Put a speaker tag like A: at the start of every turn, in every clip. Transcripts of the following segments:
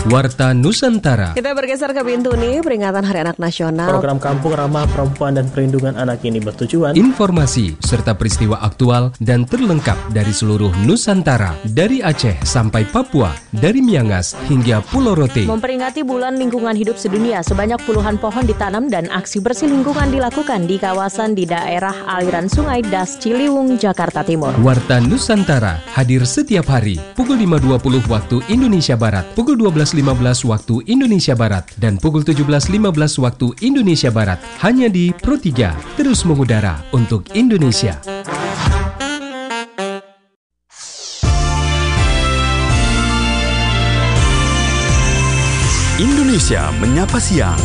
A: Warta Nusantara.
B: Kita bergeser ke Bintuni, peringatan Hari Anak Nasional.
C: Program Kampung Ramah Perempuan dan Perlindungan Anak ini bertujuan
A: Informasi serta peristiwa aktual dan terlengkap dari seluruh Nusantara, dari Aceh sampai Papua, dari Miangas hingga Pulau Rote.
D: Memperingati Bulan Lingkungan Hidup Sedunia, sebanyak puluhan pohon ditanam dan aksi bersih lingkungan dilakukan di kawasan di daerah aliran Sungai Das Ciliwung, Jakarta Timur.
A: Warta Nusantara hadir setiap hari pukul 5.20 waktu Indonesia Barat, pukul 12.15 waktu Indonesia Barat, dan pukul 17.15 waktu Indonesia Barat. Hanya di Pro 3, terus mengudara untuk Indonesia.
E: Indonesia Menyapa Siang.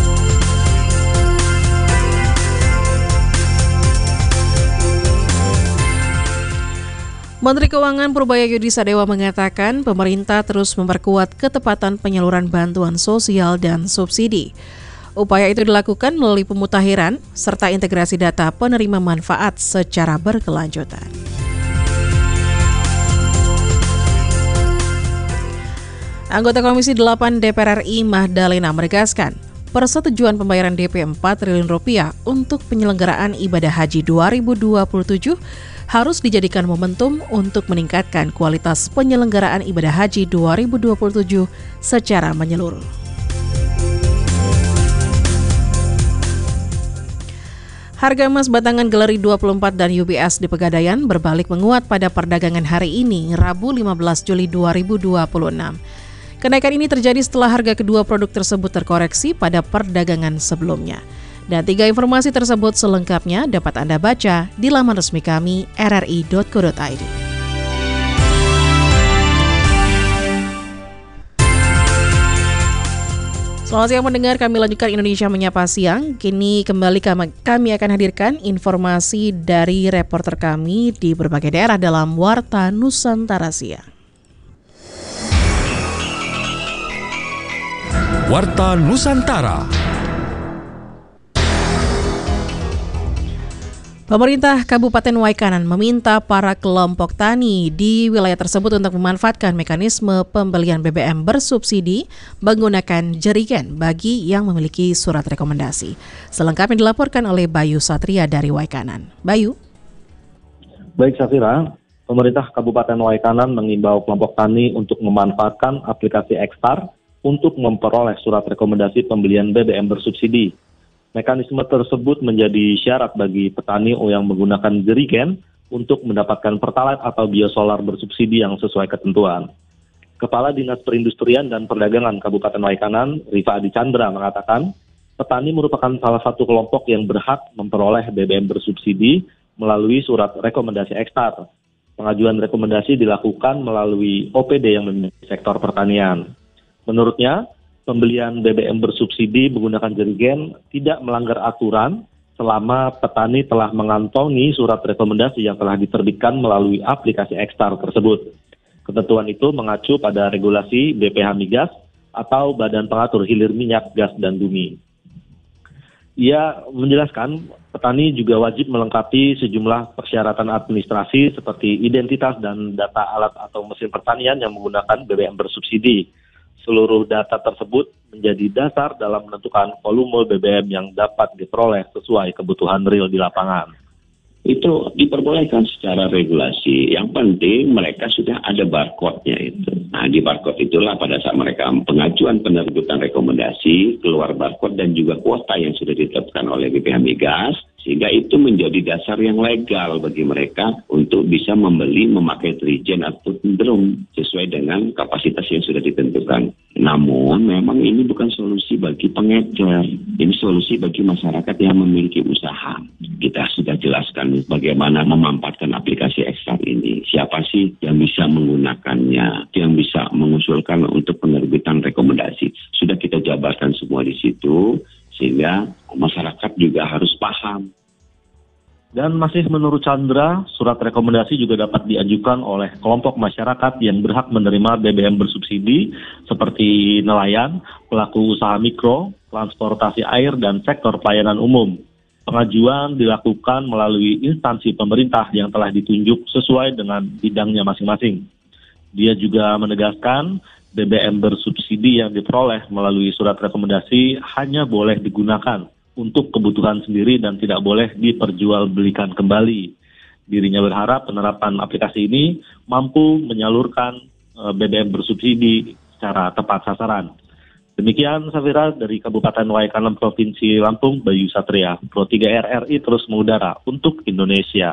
F: Menteri Keuangan Purbaya Yudhisadewa mengatakan pemerintah terus memperkuat ketepatan penyaluran bantuan sosial dan subsidi. Upaya itu dilakukan melalui pemutakhiran serta integrasi data penerima manfaat secara berkelanjutan. Anggota Komisi 8 DPR RI Mahdalena menegaskan, persetujuan pembayaran DP 4 triliun rupiah untuk penyelenggaraan ibadah haji 2027 harus dijadikan momentum untuk meningkatkan kualitas penyelenggaraan ibadah haji 2027 secara menyeluruh. Harga emas batangan Galeri 24 dan UBS di Pegadaian berbalik menguat pada perdagangan hari ini, Rabu 15 Juli 2026. Kenaikan ini terjadi setelah harga kedua produk tersebut terkoreksi pada perdagangan sebelumnya. Dan 3 informasi tersebut selengkapnya dapat Anda baca di laman resmi kami rri.co.id. Selamat siang mendengar, kami lanjutkan Indonesia Menyapa Siang. Kini kembali kami akan hadirkan informasi dari reporter kami di berbagai daerah dalam Warta Nusantara Siang.
E: Warta Nusantara.
F: Pemerintah Kabupaten Waikanan meminta para kelompok tani di wilayah tersebut untuk memanfaatkan mekanisme pembelian BBM bersubsidi menggunakan jerigen bagi yang memiliki surat rekomendasi. Selengkapnya dilaporkan oleh Bayu Satria dari Waikanan. Bayu.
G: Baik Safira, pemerintah Kabupaten Waikanan mengimbau kelompok tani untuk memanfaatkan aplikasi Ekstar untuk memperoleh surat rekomendasi pembelian BBM bersubsidi. Mekanisme tersebut menjadi syarat bagi petani yang menggunakan jerigen untuk mendapatkan pertalite atau biosolar bersubsidi yang sesuai ketentuan. Kepala Dinas Perindustrian dan Perdagangan Kabupaten Waikanan, Rifa Adi Chandra, mengatakan petani merupakan salah satu kelompok yang berhak memperoleh BBM bersubsidi melalui surat rekomendasi Ekstar. Pengajuan rekomendasi dilakukan melalui OPD yang memiliki sektor pertanian. Menurutnya, pembelian BBM bersubsidi menggunakan jerigen tidak melanggar aturan selama petani telah mengantongi surat rekomendasi yang telah diterbitkan melalui aplikasi Ekstar tersebut. Ketentuan itu mengacu pada regulasi BPH Migas atau Badan Pengatur Hilir Minyak, Gas, dan Bumi. Ia menjelaskan petani juga wajib melengkapi sejumlah persyaratan administrasi seperti identitas dan data alat atau mesin pertanian yang menggunakan BBM bersubsidi. Seluruh data tersebut menjadi dasar dalam menentukan volume BBM yang dapat diperoleh sesuai kebutuhan real di lapangan.
H: Itu diperbolehkan secara regulasi. Yang penting mereka sudah ada barcode-nya itu. Nah, di barcode itulah pada saat mereka pengajuan penerbitan rekomendasi, keluar barcode dan juga kuota yang sudah ditetapkan oleh BPH Migas, sehingga itu menjadi dasar yang legal bagi mereka untuk bisa memakai trigen atau drum sesuai dengan kapasitas yang sudah ditentukan. Namun memang ini bukan solusi bagi pengecer, ini solusi bagi masyarakat yang memiliki usaha. Kita sudah jelaskan bagaimana memanfaatkan aplikasi Ekstar ini. Siapa sih yang bisa menggunakannya, yang bisa mengusulkan untuk penerbitan rekomendasi. Sudah kita jabarkan semua di situ, sehingga masyarakat juga harus paham.
G: Dan masih menurut Chandra, surat rekomendasi juga dapat diajukan oleh kelompok masyarakat yang berhak menerima BBM bersubsidi seperti nelayan, pelaku usaha mikro, transportasi air, dan sektor pelayanan umum. Pengajuan dilakukan melalui instansi pemerintah yang telah ditunjuk sesuai dengan bidangnya masing-masing. Dia juga menegaskan BBM bersubsidi yang diperoleh melalui surat rekomendasi hanya boleh digunakan untuk kebutuhan sendiri dan tidak boleh diperjualbelikan kembali. Dirinya berharap penerapan aplikasi ini mampu menyalurkan BBM bersubsidi secara tepat sasaran. Demikian Safira dari Kabupaten Waikanan Provinsi Lampung, Bayu Satria, Pro 3 RRI terus mengudara untuk Indonesia.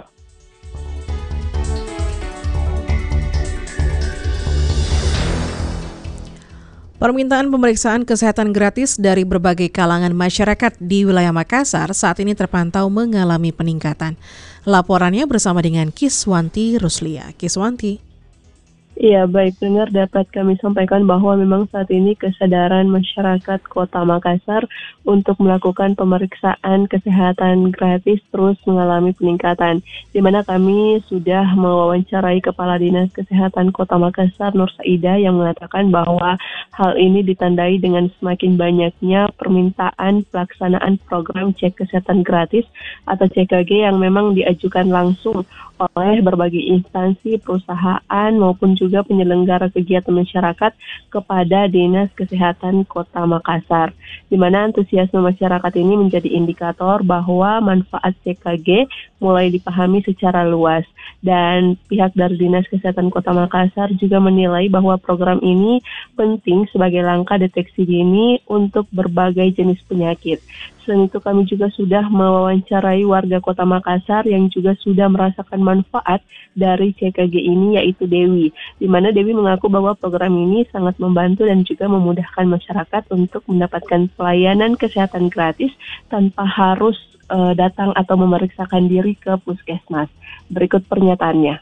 F: Permintaan pemeriksaan kesehatan gratis dari berbagai kalangan masyarakat di wilayah Makassar saat ini terpantau mengalami peningkatan. Laporannya bersama dengan Kiswanti Ruslia. Kiswanti.
I: Iya, baik pendengar, dapat kami sampaikan bahwa memang saat ini kesadaran masyarakat Kota Makassar untuk melakukan pemeriksaan kesehatan gratis terus mengalami peningkatan. Di mana kami sudah mewawancarai Kepala Dinas Kesehatan Kota Makassar, Nur Saida, yang mengatakan bahwa hal ini ditandai dengan semakin banyaknya permintaan pelaksanaan program cek kesehatan gratis atau CKG yang memang diajukan langsung oleh berbagai instansi, perusahaan maupun juga penyelenggara kegiatan masyarakat kepada Dinas Kesehatan Kota Makassar. Di mana antusiasme masyarakat ini menjadi indikator bahwa manfaat CKG mulai dipahami secara luas. Dan pihak dari Dinas Kesehatan Kota Makassar juga menilai bahwa program ini penting sebagai langkah deteksi dini untuk berbagai jenis penyakit. Selain itu kami juga sudah mewawancarai warga Kota Makassar yang juga sudah merasakan manfaat dari CKG ini, yaitu Dewi. Di mana Dewi mengaku bahwa program ini sangat membantu dan juga memudahkan masyarakat untuk mendapatkan pelayanan kesehatan gratis tanpa harus datang atau memeriksakan diri ke puskesmas. Berikut pernyataannya.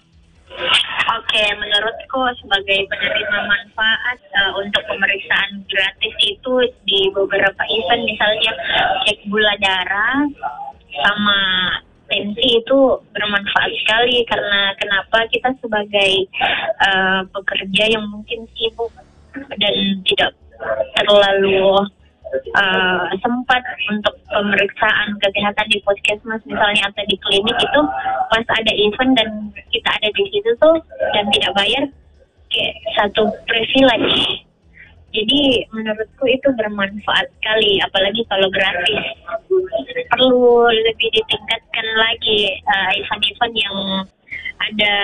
J: Oke, menurutku sebagai penerima manfaat untuk pemeriksaan gratis itu di beberapa event, misalnya cek gula darah sama tensi, itu bermanfaat sekali. Karena kenapa, kita sebagai pekerja yang mungkin sibuk dan tidak terlalu sempat untuk pemeriksaan kesehatan di puskesmas misalnya atau di klinik, itu pas ada event dan kita ada di situ tuh dan tidak bayar, kayak satu privilege. Jadi menurutku itu bermanfaat sekali, apalagi kalau gratis. Perlu lebih ditingkatkan lagi event-event yang ada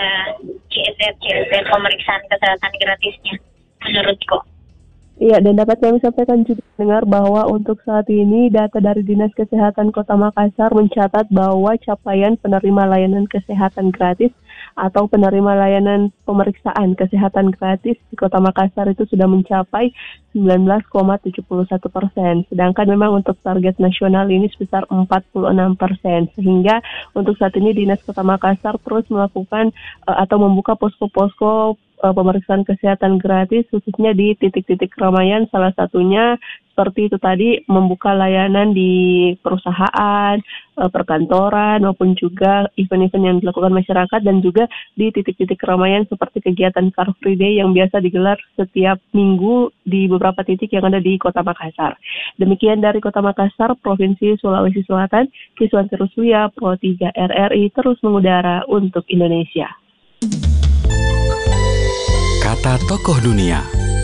J: CSR pemeriksaan kesehatan gratisnya, menurutku.
I: Iya, dan dapat kami sampaikan juga dengar bahwa untuk saat ini data dari Dinas Kesehatan Kota Makassar mencatat bahwa capaian penerima layanan kesehatan gratis atau penerima layanan pemeriksaan kesehatan gratis di Kota Makassar itu sudah mencapai 19,71%. Sedangkan memang untuk target nasional ini sebesar 46%. Sehingga untuk saat ini Dinas Kota Makassar terus melakukan atau membuka posko-posko pemeriksaan kesehatan gratis khususnya di titik-titik keramaian, salah satunya seperti itu tadi, membuka layanan di perusahaan, perkantoran maupun juga event-event yang dilakukan masyarakat, dan juga di titik-titik keramaian seperti kegiatan Car Free Day yang biasa digelar setiap minggu di beberapa titik yang ada di Kota Makassar. Demikian dari Kota Makassar, Provinsi Sulawesi Selatan, Kiswanti Ruslia, Pro 3 RRI terus mengudara untuk Indonesia.
E: Kata tokoh dunia.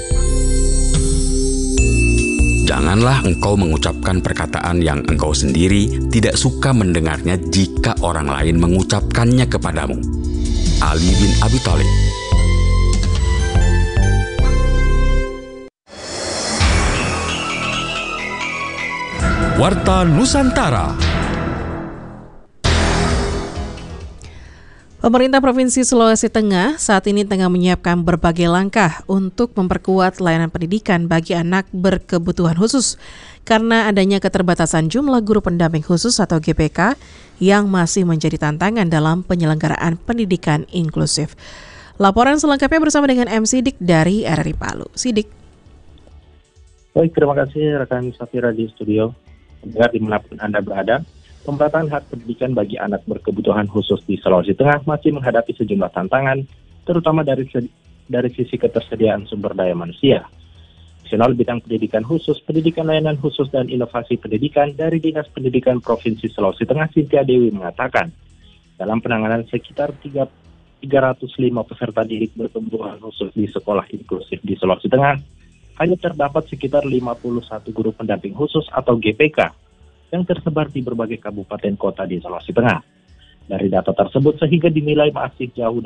E: Janganlah engkau mengucapkan perkataan yang engkau sendiri tidak suka mendengarnya jika orang lain mengucapkannya kepadamu. Ali bin Abi Thalib. Warta Nusantara.
F: Pemerintah Provinsi Sulawesi Tengah saat ini tengah menyiapkan berbagai langkah untuk memperkuat layanan pendidikan bagi anak berkebutuhan khusus karena adanya keterbatasan jumlah guru pendamping khusus atau GPK yang masih menjadi tantangan dalam penyelenggaraan pendidikan inklusif. Laporan selengkapnya bersama dengan M. Sidik dari RRI Palu. Sidik.
C: Baik, terima kasih rekan Safira di studio. Dengar dimanapun Anda berada, pemerataan hak pendidikan bagi anak berkebutuhan khusus di Sulawesi Tengah masih menghadapi sejumlah tantangan, terutama dari sisi ketersediaan sumber daya manusia. Nasional Bidang Pendidikan Khusus, Pendidikan Layanan Khusus dan Inovasi Pendidikan dari Dinas Pendidikan Provinsi Sulawesi Tengah, Cynthia Dewi mengatakan, dalam penanganan sekitar 305 peserta didik berkebutuhan khusus di sekolah inklusif di Sulawesi Tengah, hanya terdapat sekitar 51 guru pendamping khusus atau GPK yang tersebar di berbagai kabupaten kota di Sulawesi Tengah. Dari data tersebut sehingga dinilai masih jauh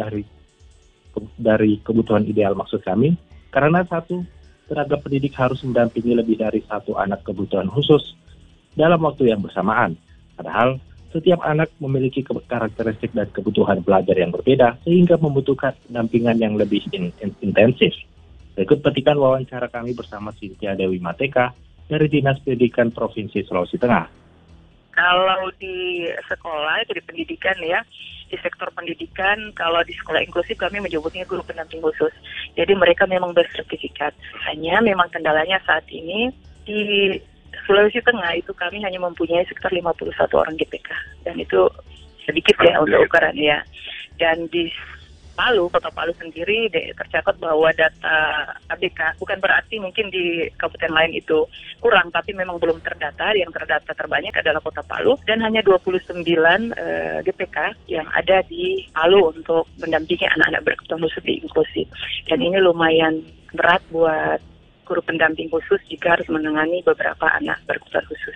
C: dari kebutuhan ideal maksud kami, karena satu, tenaga pendidik harus mendampingi lebih dari satu anak kebutuhan khusus dalam waktu yang bersamaan. Padahal setiap anak memiliki karakteristik dan kebutuhan belajar yang berbeda sehingga membutuhkan pendampingan yang lebih intensif. Berikut petikan wawancara kami bersama Cynthia Dewi Mateka dari Dinas Pendidikan Provinsi Sulawesi Tengah.
K: Kalau di sekolah, itu di pendidikan ya, di sektor pendidikan, kalau di sekolah inklusif kami menyebutnya guru pendamping khusus. Jadi mereka memang bersertifikat. Hanya memang kendalanya saat ini di Sulawesi Tengah itu kami hanya mempunyai sekitar 51 orang GPK. Dan itu sedikit ya untuk ukuran ya. Dan di Palu, Kota Palu sendiri tercatat bahwa data ABK, bukan berarti mungkin di kabupaten lain itu kurang, tapi memang belum terdata. Yang terdata terbanyak adalah Kota Palu dan hanya 29 GPK yang ada di Palu untuk mendampingi anak-anak berkebutuhan khusus di inklusif. Dan ini lumayan berat buat guru pendamping khusus jika harus menangani beberapa anak berkebutuhan khusus.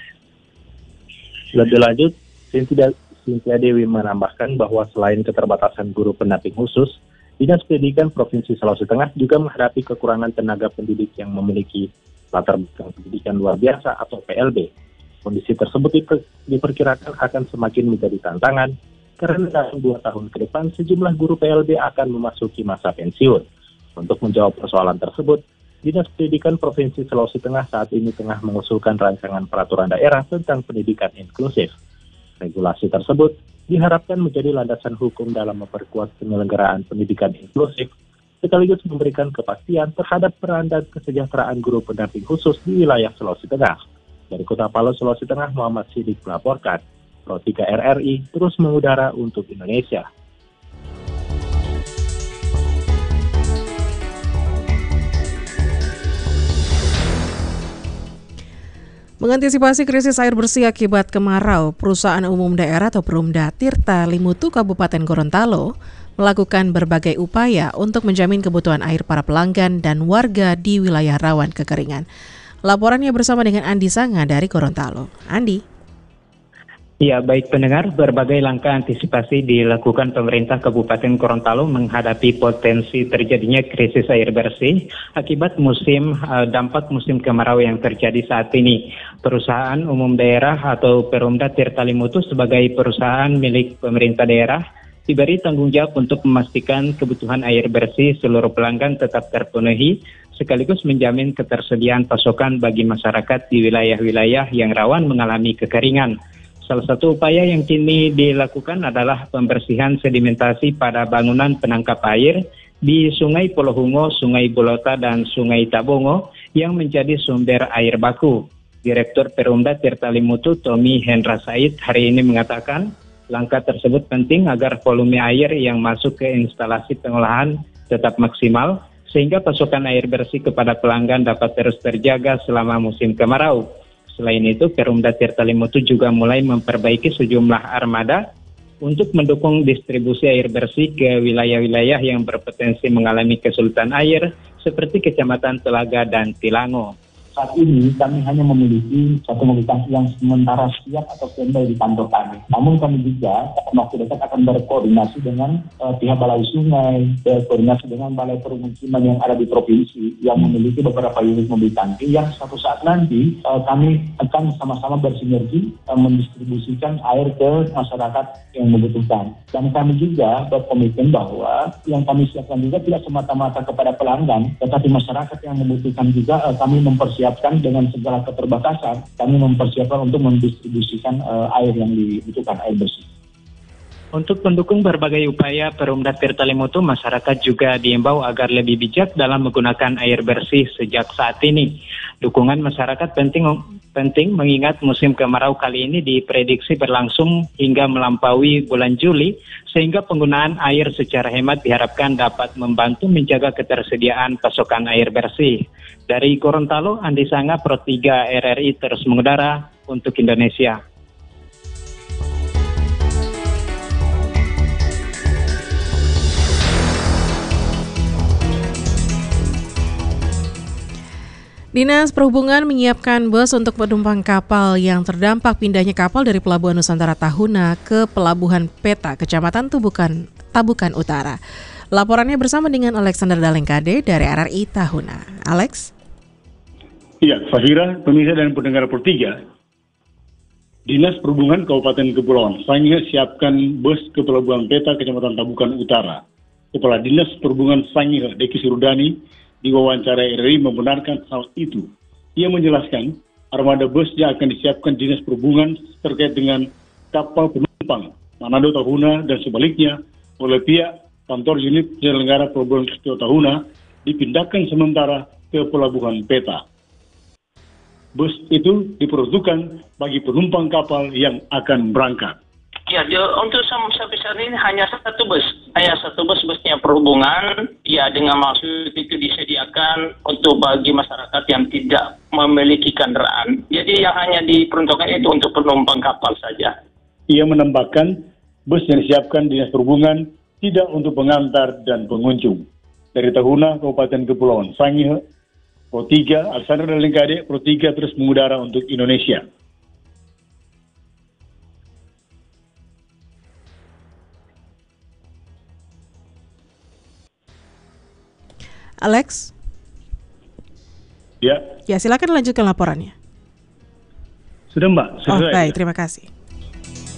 C: Lebih lanjut, Cynthia Dewi menambahkan bahwa selain keterbatasan guru pendamping khusus, Dinas Pendidikan Provinsi Sulawesi Tengah juga menghadapi kekurangan tenaga pendidik yang memiliki latar belakang pendidikan luar biasa atau PLB. Kondisi tersebut diperkirakan akan semakin menjadi tantangan karena dalam 2 tahun ke depan sejumlah guru PLB akan memasuki masa pensiun. Untuk menjawab persoalan tersebut, Dinas Pendidikan Provinsi Sulawesi Tengah saat ini tengah mengusulkan rancangan peraturan daerah tentang pendidikan inklusif. Regulasi tersebut diharapkan menjadi landasan hukum dalam memperkuat penyelenggaraan pendidikan inklusif, sekaligus memberikan kepastian terhadap peran dan kesejahteraan guru pendamping khusus di wilayah Sulawesi Tengah. Dari Kota Palu, Sulawesi Tengah, Muhammad Sidik melaporkan. Pro 3 RRI terus mengudara untuk Indonesia.
F: Mengantisipasi krisis air bersih akibat kemarau, Perusahaan Umum Daerah atau Perumda Tirta Limutu Kabupaten Gorontalo melakukan berbagai upaya untuk menjamin kebutuhan air para pelanggan dan warga di wilayah rawan kekeringan. Laporannya bersama dengan Andi Sanga dari Gorontalo. Andi.
L: Ya, baik pendengar, berbagai langkah antisipasi dilakukan pemerintah Kabupaten Gorontalo menghadapi potensi terjadinya krisis air bersih akibat dampak musim kemarau yang terjadi saat ini. Perusahaan Umum Daerah atau Perumda Tirta Limutu sebagai perusahaan milik pemerintah daerah diberi tanggung jawab untuk memastikan kebutuhan air bersih seluruh pelanggan tetap terpenuhi, sekaligus menjamin ketersediaan pasokan bagi masyarakat di wilayah-wilayah yang rawan mengalami kekeringan. Salah satu upaya yang kini dilakukan adalah pembersihan sedimentasi pada bangunan penangkap air di Sungai Polohungo, Sungai Bolota, dan Sungai Tabongo yang menjadi sumber air baku. Direktur Perumda Tirta Limutu, Tommy Hendra Said, hari ini mengatakan langkah tersebut penting agar volume air yang masuk ke instalasi pengolahan tetap maksimal, sehingga pasokan air bersih kepada pelanggan dapat terus terjaga selama musim kemarau. Selain itu, Perumda Tirta Limutu juga mulai memperbaiki sejumlah armada untuk mendukung distribusi air bersih ke wilayah-wilayah yang berpotensi mengalami kesulitan air seperti Kecamatan Telaga dan Tilango.
M: Saat ini kami hanya memiliki satu mobil tangki yang sementara siap atau standby di kantor kami. Namun kami juga waktu dekat akan berkoordinasi dengan pihak balai sungai, berkoordinasi dengan balai permukiman yang ada di provinsi yang memiliki beberapa unit mobil tangki yang suatu saat nanti kami akan sama-sama bersinergi mendistribusikan air ke masyarakat yang membutuhkan. Dan kami juga berkomitmen bahwa yang kami siapkan juga tidak semata-mata kepada pelanggan, tetapi masyarakat yang membutuhkan juga kami mempersiapkan dengan segala keterbatasan, kami mempersiapkan untuk mendistribusikan air yang dibutuhkan, air bersih.
L: Untuk mendukung berbagai upaya Perumda Tirta Limutu, masyarakat juga diimbau agar lebih bijak dalam menggunakan air bersih sejak saat ini. Dukungan masyarakat penting mengingat musim kemarau kali ini diprediksi berlangsung hingga melampaui bulan Juli, sehingga penggunaan air secara hemat diharapkan dapat membantu menjaga ketersediaan pasokan air bersih. Dari Gorontalo, Andi Sanga, Pro 3 RRI terus mengudara untuk Indonesia.
F: Dinas Perhubungan menyiapkan bus untuk penumpang kapal yang terdampak pindahnya kapal dari Pelabuhan Nusantara Tahuna ke Pelabuhan Peta, Kecamatan Tabukan Utara. Laporannya bersama dengan Alexander Dalengkade dari RRI Tahuna. Alex?
N: Iya, Fahira, pemirsa dan pendengar Pro 3. Dinas Perhubungan Kabupaten Kepulauan Sangihe siapkan bus ke Pelabuhan Peta, Kecamatan Tabukan Utara. Kepala Dinas Perhubungan Sangihe, Deki Surudani, diwawancara RRI membenarkan hal itu. Ia menjelaskan, armada bus yang akan disiapkan Dinas Perhubungan terkait dengan kapal penumpang Manado Tahuna dan sebaliknya oleh pihak kantor unit penyelenggara Pelabuhan Kecil Tahuna dipindahkan sementara ke Pelabuhan Peta. Bus itu diperuntukkan bagi penumpang kapal yang akan berangkat.
O: Ya, untuk sampai saat ini hanya satu bus. Busnya perhubungan. Ya, dengan maksud itu disediakan untuk bagi masyarakat yang tidak memiliki kendaraan. Jadi yang hanya diperuntukkan itu untuk penumpang kapal saja.
N: Ia menambahkan, bus yang disiapkan Dinas Perhubungan tidak untuk pengantar dan pengunjung. Dari Tahuna, Kabupaten Kepulauan Sangihe, Pro 3, Alexander Dalengkade, Pro 3 terus mengudara untuk Indonesia.
F: Alex?
N: Ya.
F: Ya, silakan lanjutkan laporannya.
N: Sudah, Mbak.
F: Baik, terima kasih.